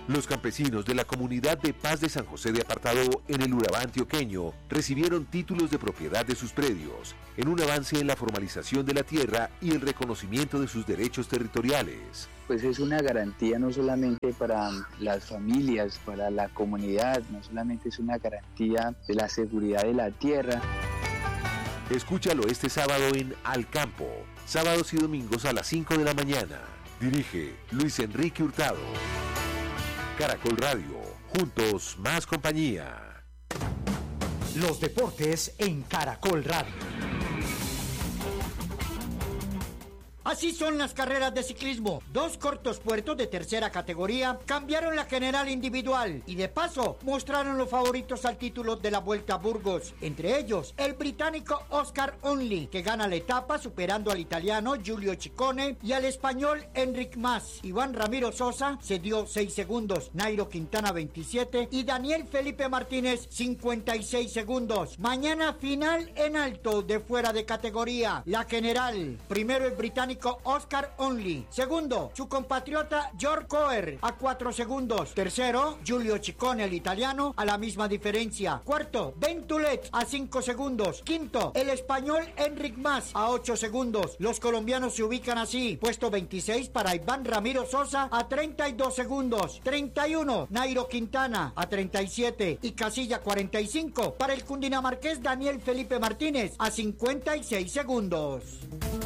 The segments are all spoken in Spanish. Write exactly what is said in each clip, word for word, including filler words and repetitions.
Los campesinos de la comunidad de Paz de San José de Apartado en el Urabá antioqueño recibieron títulos de propiedad de sus predios, en un avance en la formalización de la tierra y el reconocimiento de sus derechos territoriales. Pues es una garantía no solamente para las familias, para la comunidad, no solamente es una garantía de la seguridad de la tierra. Escúchalo este sábado en Al Campo, sábados y domingos a las cinco de la mañana. Dirige Luis Enrique Hurtado. Caracol Radio, juntos más compañía. Los deportes en Caracol Radio. Así son las carreras de ciclismo. Dos cortos puertos de tercera categoría cambiaron la general individual y de paso mostraron los favoritos al título de la Vuelta a Burgos. Entre ellos, el británico Oscar Onley, que gana la etapa superando al italiano Giulio Ciccone y al español Enric Mas. Iván Ramiro Sosa se dio seis segundos, Nairo Quintana veintisiete y Daniel Felipe Martínez cincuenta y seis segundos. Mañana final en alto de fuera de categoría. La general, primero el británico Oscar Onley, segundo su compatriota George Coer a cuatro segundos, tercero Giulio Ciccone el italiano a la misma diferencia, cuarto Ben Toulet a cinco segundos, quinto el español Enric Mas a ocho segundos. Los colombianos se ubican así: puesto veintiséis para Iván Ramiro Sosa a treinta y dos segundos, treinta y uno Nairo Quintana a treinta y siete y casilla cuarenta y cinco para el cundinamarqués Daniel Felipe Martínez a cincuenta y seis segundos.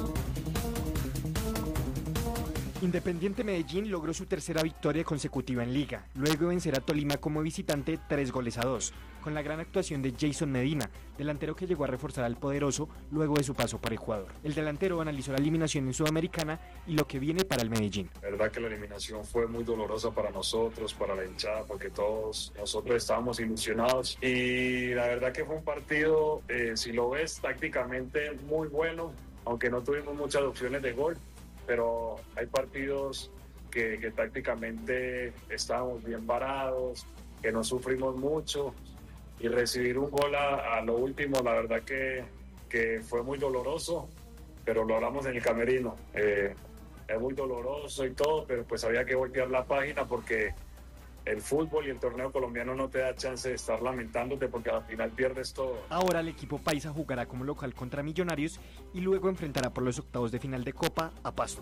Independiente Medellín logró su tercera victoria consecutiva en Liga, luego de vencer a Tolima como visitante tres goles a dos, con la gran actuación de Jason Medina, delantero que llegó a reforzar al poderoso luego de su paso para Ecuador. El delantero analizó la eliminación en Sudamericana y lo que viene para el Medellín. La verdad que la eliminación fue muy dolorosa para nosotros, para la hinchada, porque todos nosotros estábamos ilusionados y la verdad que fue un partido, eh, si lo ves, tácticamente muy bueno, aunque no tuvimos muchas opciones de gol. Pero hay partidos que, que tácticamente estábamos bien parados, que no sufrimos mucho y recibir un gol a, a lo último, la verdad que, que fue muy doloroso, pero lo hablamos en el camerino. Eh, es muy doloroso y todo, pero pues había que voltear la página porque el fútbol y el torneo colombiano no te da chance de estar lamentándote porque al final pierdes todo. Ahora el equipo paisa jugará como local contra Millonarios y luego enfrentará por los octavos de final de Copa a Pasto.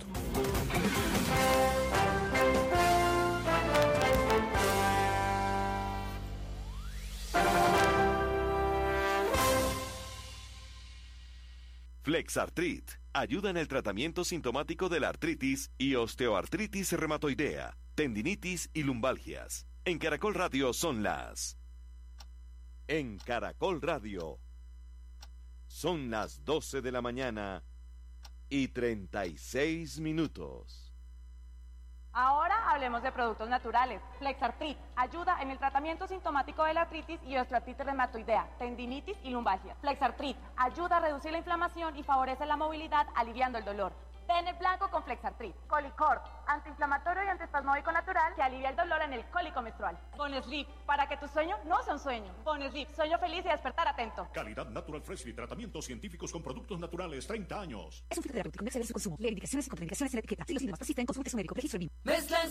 Flexartrit ayuda en el tratamiento sintomático de la artritis y osteoartritis reumatoidea, tendinitis y lumbalgias. En Caracol Radio son las... En Caracol Radio son las doce de la mañana y treinta y seis minutos. Ahora hablemos de productos naturales. Flexartrit ayuda en el tratamiento sintomático de la artritis y osteoartritis reumatoidea, tendinitis y lumbalgia. Flexartrit ayuda a reducir la inflamación y favorece la movilidad, aliviando el dolor. Ten el blanco con Flexartrit. Colicort, antiinflamatorio y antiespasmódico natural que alivia el dolor en el cólico menstrual. Bonesleep, para que tu sueño no sea un sueño. Bonesleep, sueño feliz y despertar atento. Calidad Natural Fresh y tratamientos científicos con productos naturales, treinta años. Es un fitoterapéutico, no excede su consumo. Lee indicaciones y contraindicaciones en la etiqueta. Si los síntomas persisten, consulte a su médico. Registro en